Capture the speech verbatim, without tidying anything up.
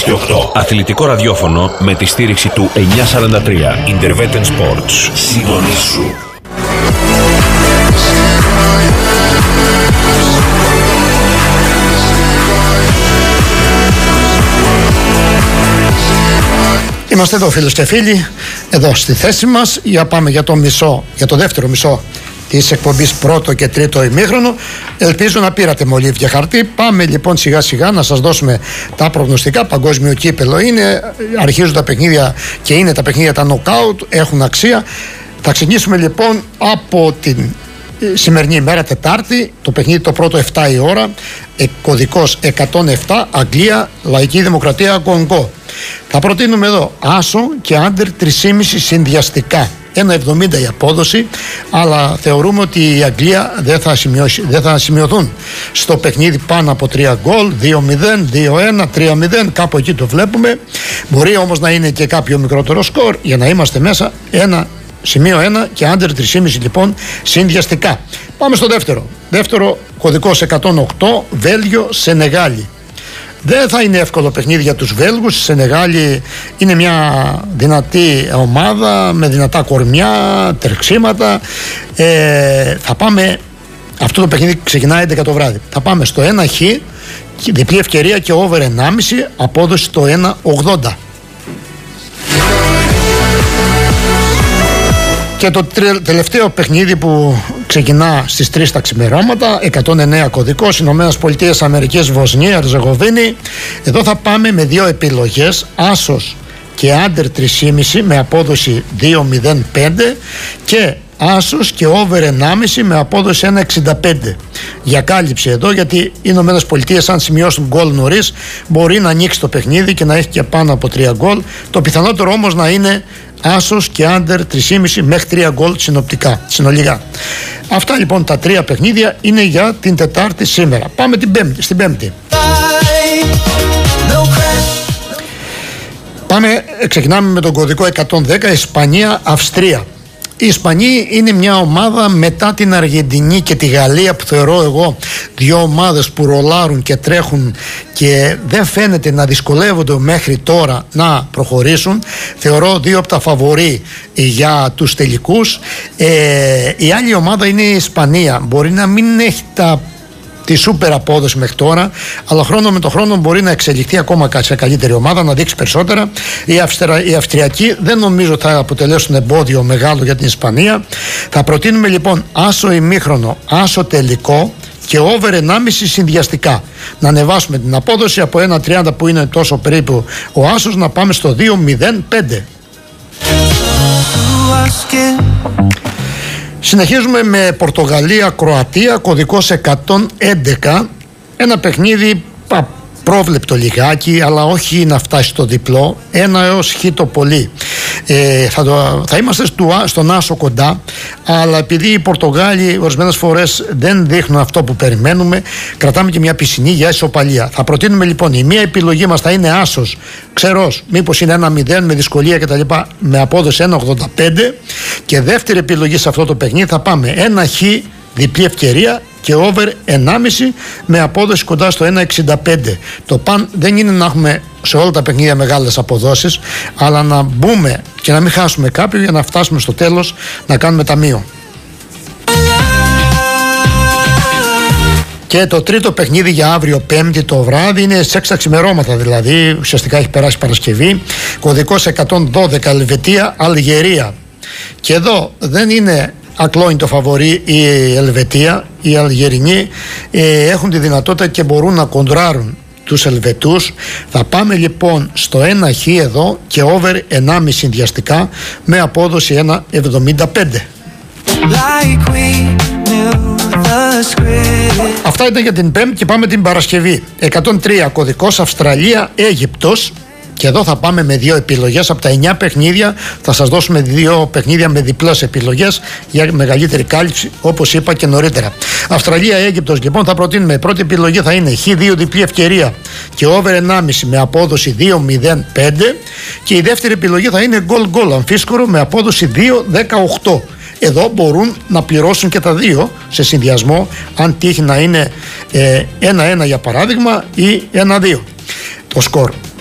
και οκτώ. Αθλητικό ραδιόφωνο με τη στήριξη του εννιακόσια σαράντα τρία. Intervetten Sports. Συντονίσου. Είμαστε εδώ φίλους και φίλοι, εδώ στη θέση μας, για πάμε για το μισό, για το δεύτερο μισό της εκπομπής πρώτο και τρίτο ημίχρονο. Ελπίζω να πήρατε μολύβια χαρτί. Πάμε λοιπόν σιγά σιγά να σας δώσουμε τα προγνωστικά. Παγκόσμιο κύπελο είναι, αρχίζουν τα παιχνίδια και είναι τα παιχνίδια τα νοκάουτ, έχουν αξία. Θα ξεκινήσουμε λοιπόν από την σημερινή ημέρα, Τετάρτη, το παιχνίδι το πρώτο εφτά η ώρα, κωδικός εκατόν επτά, Αγγλία, Λαϊκή Δημοκρατία, Κονγκό. Θα προτείνουμε εδώ άσο και άντερ τρία κόμμα πέντε συνδυαστικά. ένα εβδομήντα η απόδοση, αλλά θεωρούμε ότι η Αγγλία δεν θα, σημειώσει, δεν θα σημειωθούν στο παιχνίδι πάνω από τρία γκολ, δύο μηδέν, δύο ένα, τρία μηδέν, κάπου εκεί το βλέπουμε. Μπορεί όμως να είναι και κάποιο μικρότερο σκορ για να είμαστε μέσα ένα σημείο ένα και άντερ τρία κόμμα πέντε λοιπόν συνδυαστικά. Πάμε στο δεύτερο. Δεύτερο κωδικός εκατόν οκτώ, Βέλγιο, Σενεγάλη. Δεν θα είναι εύκολο παιχνίδι για τους Βέλγους. Η Σενεγάλη είναι μια δυνατή ομάδα με δυνατά κορμιά, τρεξίματα. Ε, θα πάμε, αυτό το παιχνίδι ξεκινάει έντεκα το βράδυ. Θα πάμε στο ένα χ, διπλή ευκαιρία και over ενάμιση, απόδοση στο ένα ογδόντα. Και το τελευταίο παιχνίδι που ξεκινά στις τρεις τα ξημερώματα, εκατόν εννέα κωδικός, Ηνωμένες Πολιτείες Αμερικής, Βοσνία, Ερζεγοβίνη. Εδώ θα πάμε με δύο επιλογές, άσος και άντερ τρία κόμμα πέντε με απόδοση δύο μηδέν πέντε και άσος και over ενάμιση με απόδοση ένα εξήντα πέντε. Για κάλυψη εδώ, γιατί οι Ηνωμένες Πολιτείες αν σημειώσουν γκολ νωρίς μπορεί να ανοίξει το παιχνίδι και να έχει και πάνω από τρία γκολ. Το πιθανότερο όμως να είναι άσος και άντερ τρία κόμμα πέντε μέχρι τρία γκολ συνοπτικά, συνολικά. Αυτά λοιπόν τα τρία παιχνίδια είναι για την Τετάρτη σήμερα. Πάμε την πέμπτη, στην Πέμπτη. Πάμε, ξεκινάμε με τον κωδικό εκατόν δέκα, Ισπανία, Αυστρία. Η Ισπανία είναι μια ομάδα μετά την Αργεντινή και τη Γαλλία που θεωρώ εγώ δύο ομάδες που ρολάρουν και τρέχουν και δεν φαίνεται να δυσκολεύονται μέχρι τώρα να προχωρήσουν. Θεωρώ δύο από τα φαβορί για τους τελικούς. Ε, η άλλη ομάδα είναι η Ισπανία. Μπορεί να μην έχει τα τη σούπερ απόδοση μέχρι τώρα, αλλά χρόνο με το χρόνο μπορεί να εξελιχθεί ακόμα σε καλύτερη ομάδα, να δείξει περισσότερα. Οι, Αυστρα... οι Αυστριακοί δεν νομίζω θα αποτελέσουν εμπόδιο μεγάλο για την Ισπανία. Θα προτείνουμε λοιπόν άσο ημίχρονο, άσο τελικό και over ενάμιση συνδυαστικά. Να ανεβάσουμε την απόδοση από ένα τριάντα που είναι τόσο περίπου ο άσος, να πάμε στο δύο μηδέν πέντε. Συνεχίζουμε με Πορτογαλία-Κροατία, κωδικός εκατόν έντεκα. Ένα παιχνίδι πρόβλεπτο λιγάκι, αλλά όχι να φτάσει στο διπλό. Ένα έως χ το πολύ. Ε, θα, το, θα είμαστε στο, στον άσο κοντά, αλλά επειδή οι Πορτογάλοι ορισμένες φορές δεν δείχνουν αυτό που περιμένουμε, κρατάμε και μια πισινή για ισοπαλία. Θα προτείνουμε λοιπόν, η μία επιλογή μας θα είναι άσος, ξερός, μήπως είναι ένα μηδέν με δυσκολία κτλ, με απόδοση ένα ογδόντα πέντε, και δεύτερη επιλογή σε αυτό το παιχνίδι θα πάμε ένα χ, διπλή ευκαιρία και over ενάμιση με απόδοση κοντά στο ένα εξήντα πέντε. Το παν δεν είναι να έχουμε σε όλα τα παιχνίδια μεγάλες αποδόσεις, αλλά να μπούμε και να μην χάσουμε κάποιο για να φτάσουμε στο τέλος να κάνουμε ταμείο. Και το τρίτο παιχνίδι για αύριο Πέμπτη το βράδυ είναι σε έξι τα ξημερώματα, δηλαδή ουσιαστικά έχει περάσει Παρασκευή, κωδικός εκατόν δώδεκα, Ελβετία, Αλγερία. Και εδώ δεν είναι ακλόνη το φαβορί η Ελβετία. Οι Αλγερινοί ε, έχουν τη δυνατότητα και μπορούν να κοντράρουν τους Ελβετούς. Θα πάμε λοιπόν στο ένα χ εδώ και over ενάμιση συνδυαστικά με απόδοση ένα εβδομήντα πέντε. Like αυτά ήταν για την Πέμπτη και πάμε την Παρασκευή. εκατόν τρία κωδικός, Αυστραλία, Αίγυπτος. Και εδώ θα πάμε με δύο επιλογές. Από τα εννιά παιχνίδια θα σας δώσουμε δύο παιχνίδια με διπλές επιλογές για μεγαλύτερη κάλυψη, όπως είπα και νωρίτερα. Αυστραλία-Αίγυπτος λοιπόν θα προτείνουμε. Η πρώτη επιλογή θα είναι χ δύο διπλή ευκαιρία και over ενάμιση με απόδοση δύο μηδέν πέντε. Και η δεύτερη επιλογή θα είναι γκολ γκολ αμφίσκορο με απόδοση δύο δεκαοκτώ. Εδώ μπορούν να πληρώσουν και τα δύο σε συνδυασμό, αν τύχει να είναι ε, ένα ένα για παράδειγμα ή ένα δύο το σκορ.